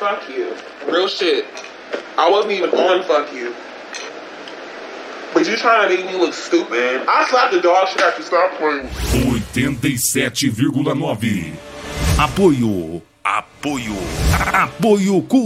fuck you. Real shit. I wasn't even on fuck you. But you trying to make me look stupid? I slapped the dog shit after stop playing. 87,9. Apoio. Apoio. Apoio